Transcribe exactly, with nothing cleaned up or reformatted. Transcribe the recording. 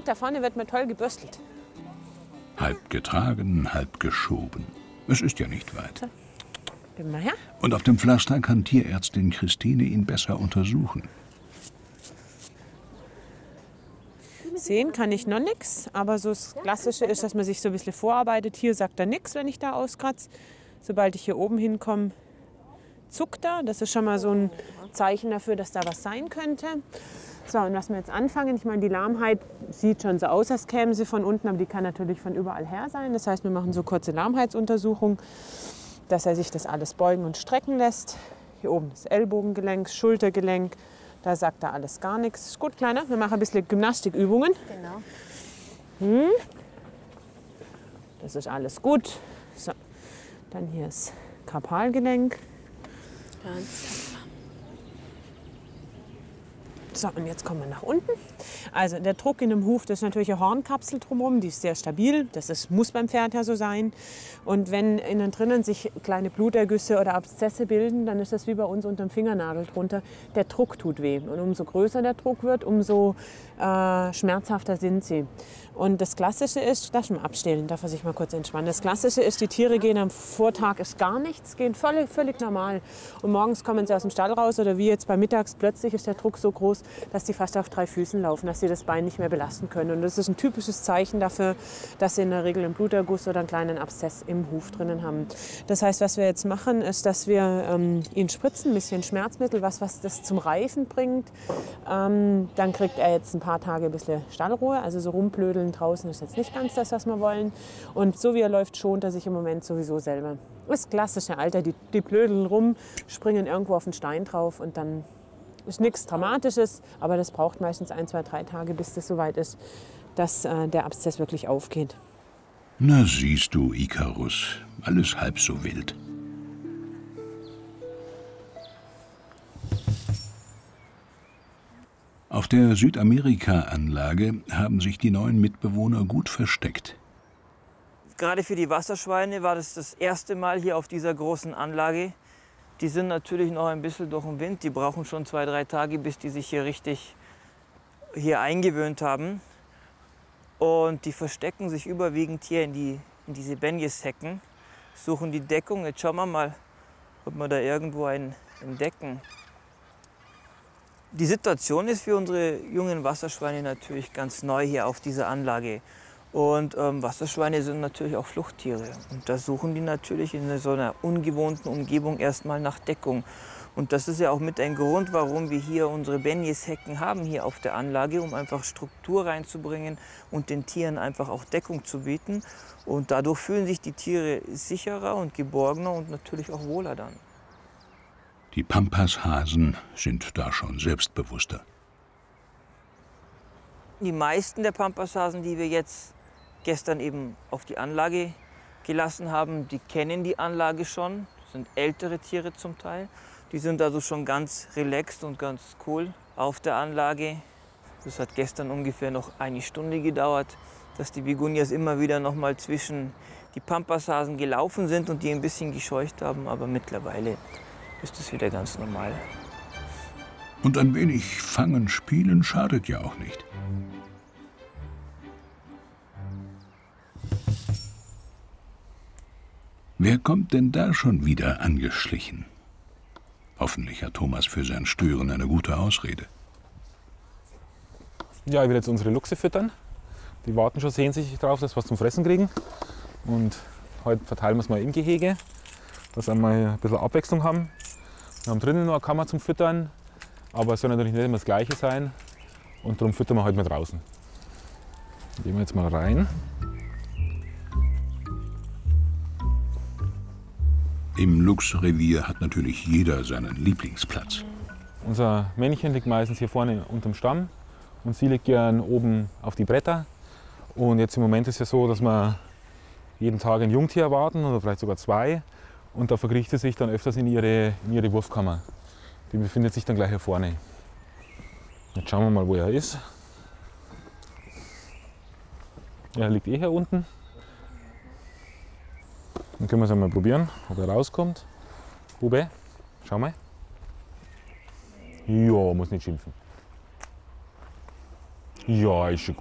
Trog da vorne wird mal toll gebürstelt. Halb getragen, halb geschoben. Es ist ja nicht weit. So. Gib mal her. Und auf dem Pflaster kann Tierärztin Christine ihn besser untersuchen. Sehen kann ich noch nichts, aber so das Klassische ist, dass man sich so ein bisschen vorarbeitet. Hier sagt er nichts, wenn ich da auskratze. Sobald ich hier oben hinkomme, zuckt er. Das ist schon mal so ein Zeichen dafür, dass da was sein könnte. So, und was wir jetzt anfangen, ich meine, die Lahmheit sieht schon so aus, als käme sie von unten, aber die kann natürlich von überall her sein. Das heißt, wir machen so kurze Lahmheitsuntersuchungen, dass er sich das alles beugen und strecken lässt. Hier oben das Ellbogengelenk, Schultergelenk, da sagt er alles gar nichts. Ist gut, Kleiner, wir machen ein bisschen Gymnastikübungen. Genau. Hm. Das ist alles gut. So. Dann hier das Karpalgelenk. Ganz. So, und jetzt kommen wir nach unten. Also der Druck in dem Huf, das ist natürlich eine Hornkapsel drumherum, die ist sehr stabil. Das ist, muss beim Pferd ja so sein. Und wenn innen drinnen sich kleine Blutergüsse oder Abszesse bilden, dann ist das wie bei uns unter dem Fingernagel drunter. Der Druck tut weh. Und umso größer der Druck wird, umso äh, schmerzhafter sind sie. Und das Klassische ist, darf ich mal abstellen, darf er sich mal kurz entspannen. Das Klassische ist, die Tiere gehen am Vortag, ist gar nichts, gehen völlig, völlig normal. Und morgens kommen sie aus dem Stall raus oder wie jetzt bei mittags, plötzlich ist der Druck so groß, dass sie fast auf drei Füßen laufen, dass sie das Bein nicht mehr belasten können. Und das ist ein typisches Zeichen dafür, dass sie in der Regel einen Bluterguss oder einen kleinen Abszess im Huf drinnen haben. Das heißt, was wir jetzt machen, ist, dass wir ähm, ihn spritzen, ein bisschen Schmerzmittel, was, was das zum Reifen bringt. Ähm, dann kriegt er jetzt ein paar Tage ein bisschen Stallruhe, also so rumblödeln draußen ist jetzt nicht ganz das, was wir wollen. Und so wie er läuft, schont er sich im Moment sowieso selber. Das klassische Alter, die, die blödeln rum, springen irgendwo auf den Stein drauf und dann ist nichts Dramatisches, aber das braucht meistens ein, zwei, drei Tage, bis das soweit ist, dass äh, der Abszess wirklich aufgeht. Na siehst du, Ikarus, alles halb so wild. Auf der Südamerika-Anlage haben sich die neuen Mitbewohner gut versteckt. Gerade für die Wasserschweine war das das erste Mal hier auf dieser großen Anlage. Die sind natürlich noch ein bisschen durch den Wind. Die brauchen schon zwei, drei Tage, bis die sich hier richtig hier eingewöhnt haben. Und die verstecken sich überwiegend hier in, die, in diese Benjes-Hecken, suchen die Deckung. Jetzt schauen wir mal, ob wir da irgendwo einen entdecken. Die Situation ist für unsere jungen Wasserschweine natürlich ganz neu hier auf dieser Anlage. Und ähm, Wasserschweine sind natürlich auch Fluchttiere. Und da suchen die natürlich in so einer ungewohnten Umgebung erstmal nach Deckung. Und das ist ja auch mit ein Grund, warum wir hier unsere Benjes-Hecken haben hier auf der Anlage, um einfach Struktur reinzubringen und den Tieren einfach auch Deckung zu bieten. Und dadurch fühlen sich die Tiere sicherer und geborgener und natürlich auch wohler dann. Die Pampashasen sind da schon selbstbewusster. Die meisten der Pampashasen, die wir jetzt gestern eben auf die Anlage gelassen haben, die kennen die Anlage schon. Das sind ältere Tiere zum Teil. Die sind also schon ganz relaxed und ganz cool auf der Anlage. Das hat gestern ungefähr noch eine Stunde gedauert, dass die Begonias immer wieder noch mal zwischen die Pampashasen gelaufen sind und die ein bisschen gescheucht haben. Aber mittlerweile ist das wieder ganz normal. Und ein wenig Fangen, Spielen schadet ja auch nicht. Wer kommt denn da schon wieder angeschlichen? Hoffentlich hat Thomas für sein Stören eine gute Ausrede. Ja, ich will jetzt unsere Luchse füttern. Die warten schon sehnsüchtig drauf, dass sie was zum Fressen kriegen. Und heute verteilen wir es mal im Gehege, dass wir mal ein bisschen Abwechslung haben. Wir haben drinnen noch eine Kammer zum Füttern, aber es soll natürlich nicht immer das Gleiche sein. Und darum füttern wir heute mal draußen. Gehen wir jetzt mal rein. Im Luchsrevier hat natürlich jeder seinen Lieblingsplatz. Unser Männchen liegt meistens hier vorne unterm Stamm und sie liegt gern oben auf die Bretter. Und jetzt im Moment ist es ja so, dass wir jeden Tag ein Jungtier erwarten oder vielleicht sogar zwei. Und da verkriecht sie sich dann öfters in ihre, in ihre Wurfkammer. Die befindet sich dann gleich hier vorne. Jetzt schauen wir mal, wo er ist. Er liegt eh hier unten. Dann können wir es einmal probieren, ob er rauskommt. Bube, schau mal. Ja, muss nicht schimpfen. Ja, ist schon gut.